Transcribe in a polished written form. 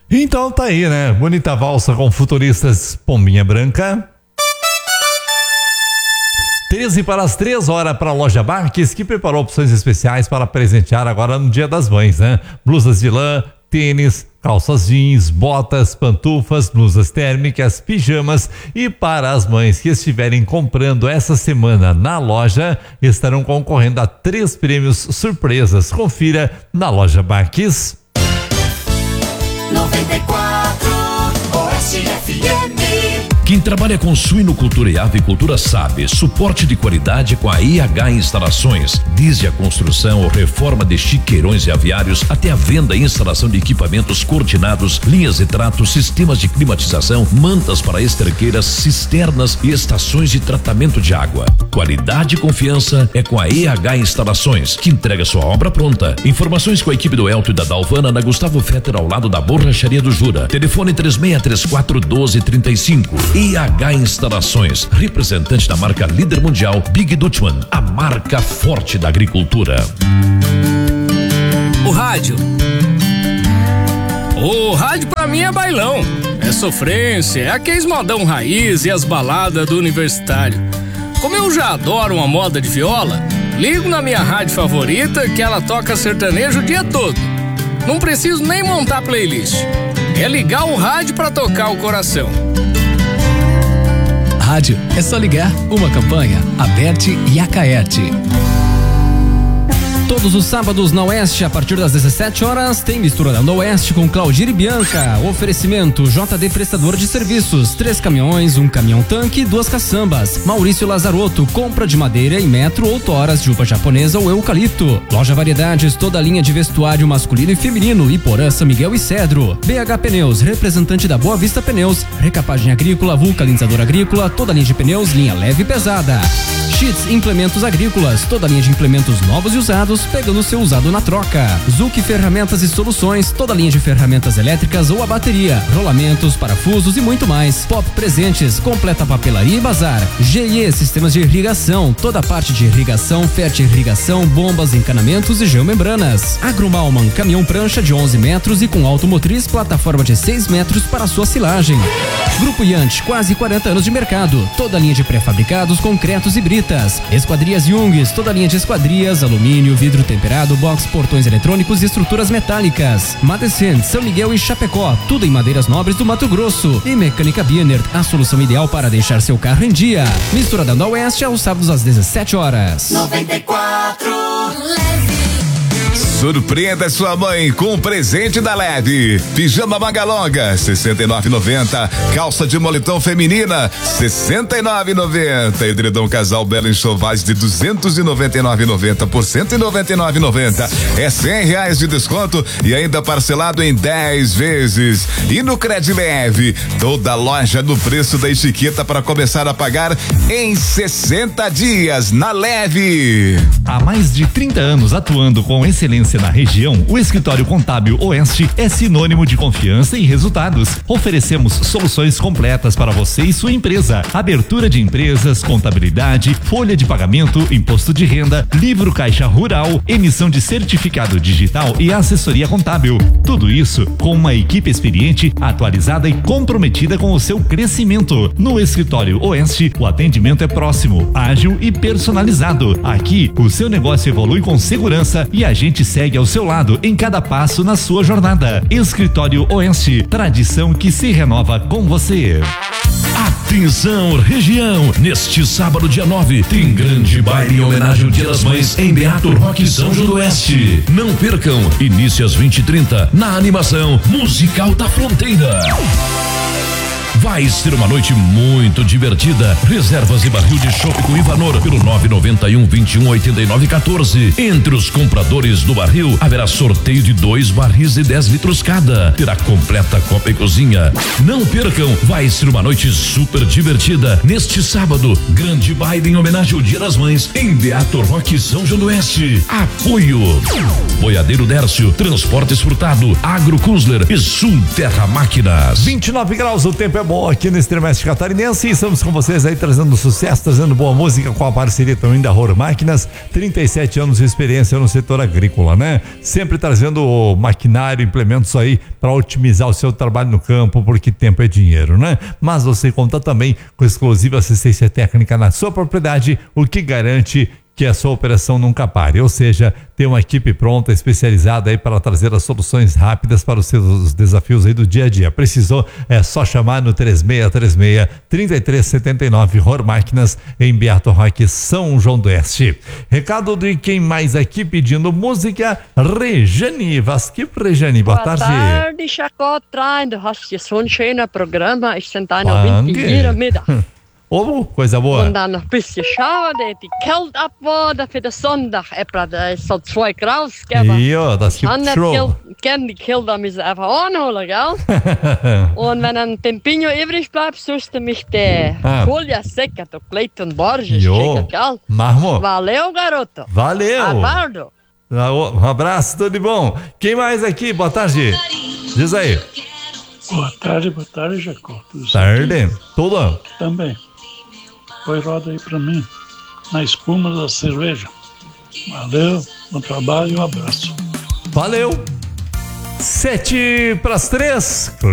Então tá aí, né? Bonita valsa com futuristas Pombinha Branca. 13 para as 3 horas para a loja Marques, que preparou opções especiais para presentear agora no Dia das Mães, né? Blusas de lã, tênis, calças jeans, botas, pantufas, blusas térmicas, pijamas, e para as mães que estiverem comprando essa semana na loja, estarão concorrendo a 3 prêmios surpresas. Confira na loja Marques. 94 Oeste FM. Quem trabalha com suinocultura e avicultura sabe, suporte de qualidade com a IH Instalações, desde a construção, reforma de chiqueirões e aviários, até a venda e instalação de equipamentos coordenados, linhas de trato, sistemas de climatização, mantas para esterqueiras, cisternas e estações de tratamento de água. Qualidade e confiança é com a IH Instalações, que entrega sua obra pronta. Informações com a equipe do Elton e da Dalvana na Gustavo Fetter, ao lado da Borracharia do Jura. Telefone 3634-1235. IH Instalações, representante da marca líder mundial Big Dutchman, a marca forte da agricultura. O rádio pra mim é bailão, é sofrência, é aqueles modão raiz e as baladas do universitário. Como eu já adoro uma moda de viola, ligo na minha rádio favorita que ela toca sertanejo o dia todo. Não preciso nem montar playlist, é ligar o rádio pra tocar o coração. Rádio, é só ligar. Uma campanha, Aberte e Acaerte. Todos os sábados na Oeste, a partir das 17 horas, tem Misturando Oeste com Claudir e Bianca. Oferecimento JD Prestador de Serviços, 3 caminhões, 1 caminhão-tanque, 2 caçambas. Maurício Lazarotto, compra de madeira em metro ou toras de uva japonesa ou eucalipto. Loja Variedades, toda a linha de vestuário masculino e feminino, Iporã, São Miguel e Cedro. BH Pneus, representante da Boa Vista Pneus. Recapagem agrícola, vulcanizador agrícola, toda a linha de pneus, linha leve e pesada. Sheets Implementos Agrícolas, toda a linha de implementos novos e usados, pegando o seu usado na troca. Zuc Ferramentas e Soluções, toda a linha de ferramentas elétricas ou a bateria, rolamentos, parafusos e muito mais. Pop Presentes, completa papelaria e bazar. GIE Sistemas de Irrigação, toda a parte de irrigação, fertirrigação, bombas, encanamentos e geomembranas. Agromalman, caminhão prancha de 11 metros e com automotriz, plataforma de 6 metros para sua silagem. Grupo Yant, quase 40 anos de mercado, toda a linha de pré-fabricados, concretos e britas. Esquadrias Jungs, toda a linha de esquadrias, alumínio, vidro temperado, box, portões eletrônicos e estruturas metálicas. Madecent, São Miguel e Chapecó, tudo em madeiras nobres do Mato Grosso. E Mecânica Bienert, a solução ideal para deixar seu carro em dia. Misturadão da Oeste aos sábados às 17 horas. 94 Surpreenda sua mãe com um presente da Leve. Pijama manga longa, 69,90. Calça de moletom feminina, 69,90. Edredom casal belo enxovais de 299,90 por 199,90. É R$100 de desconto e ainda parcelado em 10 vezes. E no Cred Leve, toda loja no preço da etiqueta para começar a pagar em 60 dias na Leve. Há mais de 30 anos atuando com excelência na região, o Escritório Contábil Oeste é sinônimo de confiança e resultados. Oferecemos soluções completas para você e sua empresa: abertura de empresas, contabilidade, folha de pagamento, imposto de renda, livro caixa rural, emissão de certificado digital e assessoria contábil. Tudo isso com uma equipe experiente, atualizada e comprometida com o seu crescimento. No Escritório Oeste, o atendimento é próximo, ágil e personalizado. Aqui, o seu negócio evolui com segurança e a gente segue ao seu lado em cada passo na sua jornada. Escritório Oeste, tradição que se renova com você. Atenção, região! Neste sábado, dia 9, tem grande baile em homenagem ao Dia das Mães em Beato Roque São João do Oeste. Não percam, início às 20h30 na animação Musical da Fronteira. Vai ser uma noite muito divertida. Reservas e barril de chopp com Ivanor pelo 991-2189-14. Entre os compradores do barril, haverá sorteio de 2 barris de 10 litros cada. Terá completa copa e cozinha. Não percam, vai ser uma noite super divertida. Neste sábado, grande baile em homenagem ao Dia das Mães em Beato Roque São João do Oeste. Apoio Boiadeiro Dércio, Transportes Furtado, Agro Kunzler e Sul Terra Máquinas. 29 graus, o tempo é boa aqui no Extremo Oeste Catarinense. Estamos com vocês aí trazendo sucesso, trazendo boa música com a parceria também da Rohr Máquinas. 37 anos de experiência no setor agrícola, né? Sempre trazendo maquinário, implementos aí para otimizar o seu trabalho no campo, porque tempo é dinheiro, né? Mas você conta também com exclusiva assistência técnica na sua propriedade, o que garante que a sua operação nunca pare, ou seja, tem uma equipe pronta, especializada aí para trazer as soluções rápidas para os seus desafios aí do dia a dia. Precisou, é só chamar no 3636-3379 Rohr Máquinas em Beato Roque, São João do Oeste. Recado de quem mais aqui pedindo música, Rejane Vasquip. Rejane, boa tarde. Boa tarde, Chacotrein. Du hast hier so ein schöner Programm. Ich sind deiner Wind jeder Mittag. Oh, coisa boa. Und dann noch ein bisschen schauen, die Kälte abwarten für den Sonntag. Da ist so 2 Grad. Ja, das gibt schon. Die Kälte müssen einfach anholen, gell? Und wenn ein Tempinho übrig bleibt, suchst du mich der Folha Seca, do Cleiton und Borges schicken, gell? Machen wir. Valeu, garoto. Valeu. Aguardo. Um abraço, tudo de bom. Quem mais aqui? Boa tarde. Diz aí. Boa tarde, Jacó. Tarde. Tudo? Também. Põe roda aí pra mim, na espuma da cerveja. Valeu, bom trabalho e um abraço. Valeu. 2:07.